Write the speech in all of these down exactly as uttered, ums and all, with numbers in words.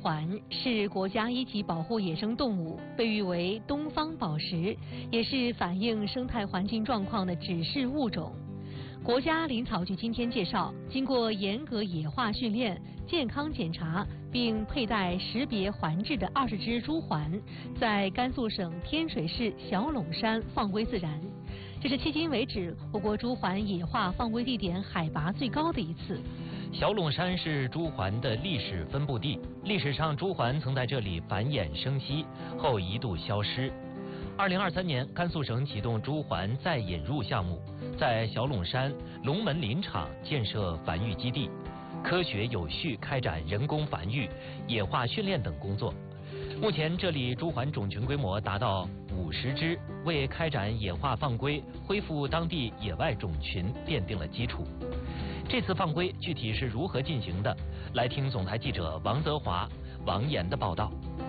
环是国家一级保护野生动物，被誉为东方宝石，也是反映生态环境状况的指示物种。国家林草局今天介绍，经过严格野化训练、健康检查并佩戴识别环制的二十只猪环，在甘肃省天水市小陇山放归自然。这是迄今为止我国猪环野化放归地点海拔最高的一次。 小陇山是猪环的历史分布地，历史上猪环曾在这里繁衍生息，后一度消失。二零二三年，甘肃省启动猪环再引入项目，在小陇山龙门林场建设繁育基地，科学有序开展人工繁育、野化训练等工作。目前这里猪环种群规模达到五十只，为开展野化放归、恢复当地野外种群奠定了基础。这次放归具体是如何进行的？来听总台记者王泽华、王岩的报道。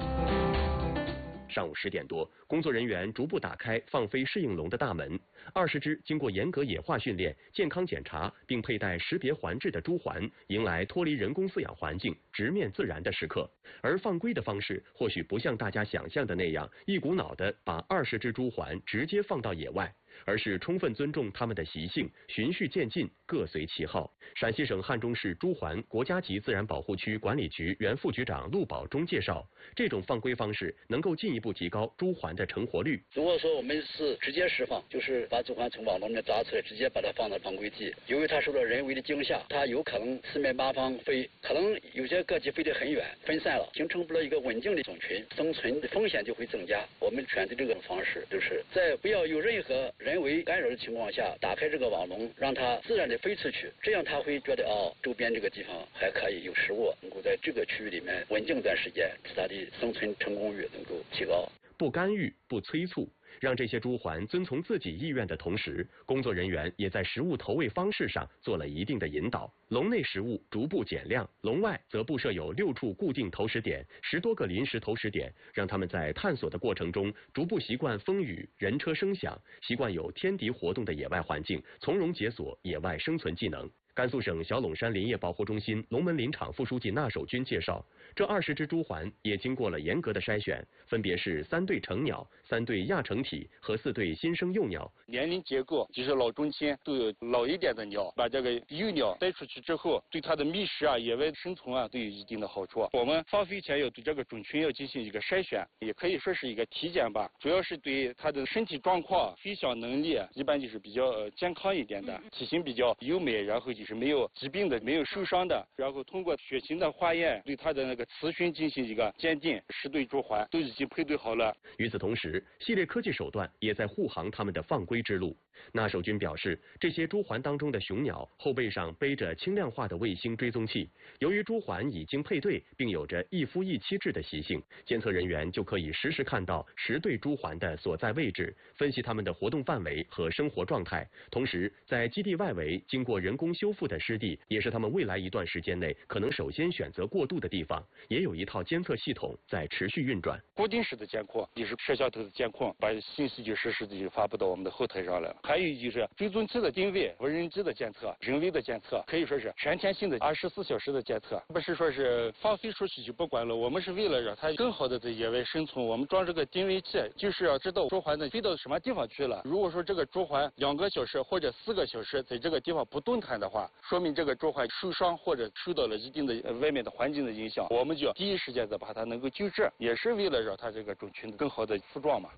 上午十点多，工作人员逐步打开放飞适应笼的大门。二十只经过严格野化训练、健康检查并佩戴识别环制的猪环，迎来脱离人工饲养环境、直面自然的时刻。而放归的方式或许不像大家想象的那样，一股脑的把二十只猪环直接放到野外，而是充分尊重它们的习性，循序渐进，各随其好。陕西省汉中市猪环国家级自然保护区管理局原副局长陆宝忠介绍，这种放归方式能够进一步提高猪环的成活率。 如果说我们是直接释放，就是把猪环从网笼里面抓出来，直接把它放到放归地，由于它受到人为的惊吓，它有可能四面八方飞，可能有些个体飞得很远，分散了，形成不了一个稳定的种群，生存的风险就会增加。我们选择这种方式，就是在不要有任何人为干扰的情况下，打开这个网笼，让它自然的飞出去，这样它会觉得哦，周边这个地方还可以有食物，能够在这个区域里面稳定一段时间，使它的生存成功率能够提高。 不干预，不催促，让这些猪环遵从自己意愿的同时，工作人员也在食物投喂方式上做了一定的引导。笼内食物逐步减量，笼外则布设有六处固定投食点、十多个临时投食点，让他们在探索的过程中逐步习惯风雨、人车声响，习惯有天敌活动的野外环境，从容解锁野外生存技能。甘肃省小陇山林业保护中心龙门林场副书记纳守军介绍，这二十只猪环也经过了严格的筛选，分别是三对成鸟、三对亚成体和四对新生幼鸟。 年龄结构就是老中青都有老一点的鸟，把这个幼鸟带出去之后，对它的觅食啊、野外生存啊都有一定的好处。我们放飞前要对这个种群要进行一个筛选，也可以说是一个体检吧，主要是对它的身体状况、飞翔能力，一般就是比较、呃、健康一点的，体型比较优美，然后就是没有疾病的、没有受伤的，然后通过血型的化验对它的那个雌雄进行一个鉴定，十对猪环都已经配对好了。 与此同时，系列科技手段也在护航他们的放归之路。纳守军表示，这些猪环当中的雄鸟后背上背着轻量化的卫星追踪器，由于猪环已经配对并有着一夫一妻制的习性，监测人员就可以实时看到十对猪环的所在位置，分析它们的活动范围和生活状态。同时，在基地外围经过人工修复的湿地，也是他们未来一段时间内可能首先选择过渡的地方，也有一套监测系统在持续运转。 固定式的监控就是摄像头的监控，把信息就实时的就发布到我们的后台上了。还有就是追踪器的定位、无人机的监测、人为的监测，可以说是全天性的二十四小时的监测，不是说是放飞出去就不管了。我们是为了让它更好的在野外生存，我们装这个定位器，就是要知道猪环呢飞到什么地方去了。如果说这个猪环两个小时或者四个小时在这个地方不动弹的话，说明这个猪环受伤或者受到了一定的外面的环境的影响，我们就要第一时间的把它能够救治，也是为了让它这个种群更好的复壮嘛。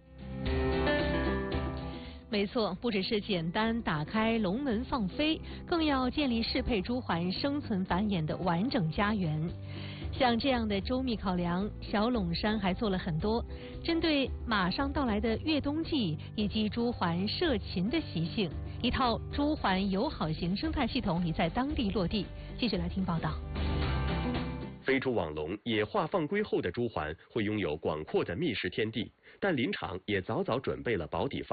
没错，不只是简单打开笼门放飞，更要建立适配猪环生存繁衍的完整家园。像这样的周密考量，小陇山还做了很多。针对马上到来的越冬季以及猪环涉禽的习性，一套猪环友好型生态系统已在当地落地。继续来听报道。 飞出网笼，野化放归后的猪环会拥有广阔的觅食天地，但林场也早早准备了保底方案。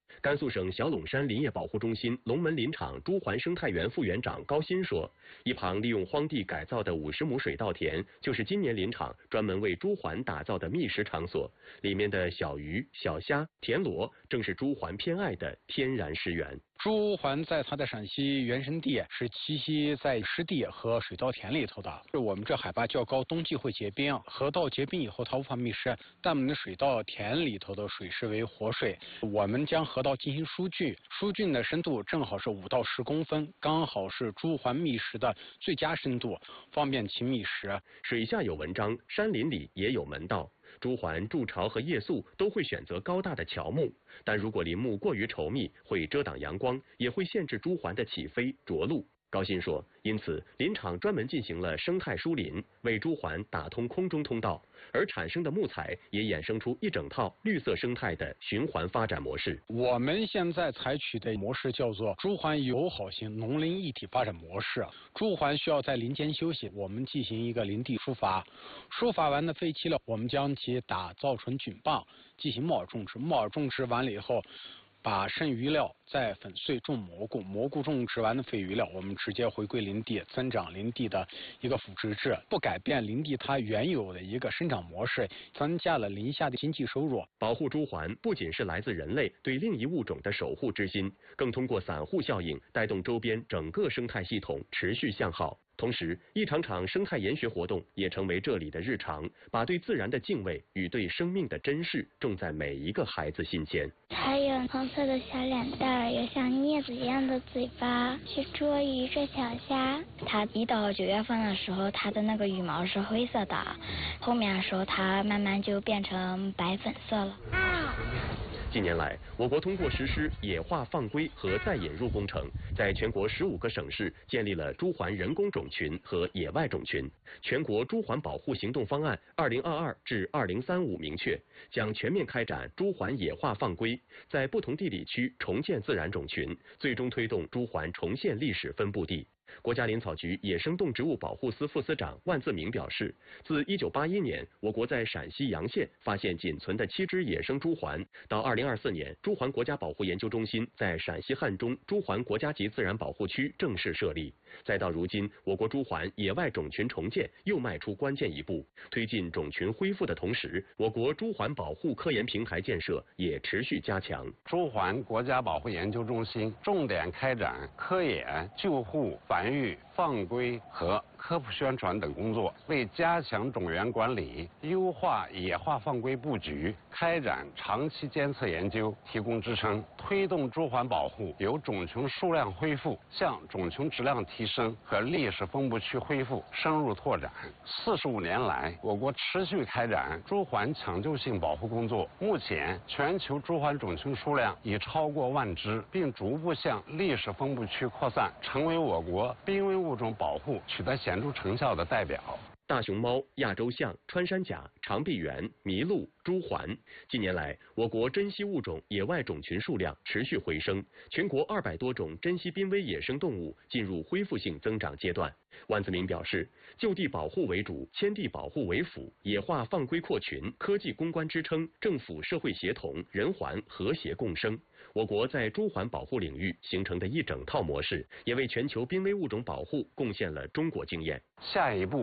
甘肃省小陇山林业保护中心龙门林场朱鹮生态园副园长高鑫说，一旁利用荒地改造的五十亩水稻田，就是今年林场专门为朱鹮打造的觅食场所，里面的小鱼、小虾、田螺，正是朱鹮偏爱的天然食源。 朱鹮在它的陕西原生地是栖息在湿地和水稻田里头的。我们这海拔较高，冬季会结冰，河道结冰以后它无法觅食，但我们的水稻田里头的水视为活水。我们将河道进行疏浚，疏浚的深度正好是五到十公分，刚好是朱鹮觅食的最佳深度，方便其觅食。 水下有文章，山林里也有门道。朱鹮筑巢和夜宿都会选择高大的乔木，但如果林木过于稠密，会遮挡阳光，也会限制朱鹮的起飞着陆。高鑫说，因此林场专门进行了生态疏林，为朱鹮打通空中通道，而产生的木材也衍生出一整套绿色生态的循环发展模式。 我们现在采取的模式叫做朱鹮友好型农林一体发展模式。朱鹮需要在林间休息，我们进行一个林地疏伐，疏伐完的废弃料，我们将其打造成菌棒，进行木耳种植。木耳种植完了以后，把剩余料再粉碎种蘑菇，蘑菇种植完的废余料，我们直接回归林地，增长林地的一个腐殖质，不改变林地它原有的一个生长模式，增加了林下的经济收入。 保护朱鹮不仅是来自人类对另一物种的守护之心，更通过散户效应带动周边整个生态系统持续向好。同时，一场场生态研学活动也成为这里的日常，把对自然的敬畏与对生命的珍视种在每一个孩子心间。 它有红色的小脸蛋，有像镊子一样的嘴巴，去捉鱼捉小虾。它一到九月份的时候，它的那个羽毛是灰色的，后面的时候它慢慢就变成白粉色了。 近年来，我国通过实施野化放归和再引入工程，在全国十五个省市建立了朱鹮人工种群和野外种群。全国朱鹮保护行动方案二零二二至二零三五明确，将全面开展朱鹮野化放归，在不同地理区重建自然种群，最终推动朱鹮重现历史分布地。国家林草局野生动植物保护司副司长万自明表示，自一九八一年我国在陕西洋县发现仅存的七只野生朱鹮，到二零二四年朱鹮国家保护研究中心在陕西汉中朱鹮国家级自然保护区正式设立，再到如今我国朱鹮野外种群重建又迈出关键一步。推进种群恢复的同时，我国朱鹮保护科研平台建设也持续加强。 朱鹮国家保护研究中心重点开展科研、救护、繁育、放归和科普宣传等工作，为加强种源管理、优化野化放归布局、开展长期监测研究提供支撑，推动朱鹮保护由种群数量恢复向种群质量提升和历史分布区恢复深入拓展。四十五年来，我国持续开展朱鹮抢救性保护工作，目前全球朱鹮种群数量已超过万只，并逐步向历史分布区扩散，成为我国濒危物种保护取得显著成效的代表。 大熊猫、亚洲象、穿山甲、长臂猿、麋鹿、朱鹮。近年来，我国珍稀物种野外种群数量持续回升，全国二百多种珍稀濒危野生动物进入恢复性增长阶段。万自明表示，就地保护为主，迁地保护为辅，野化放归扩群，科技攻关支撑，政府社会协同，人环和谐共生。我国在朱鹮保护领域形成的一整套模式，也为全球濒危物种保护贡献了中国经验。 下一步，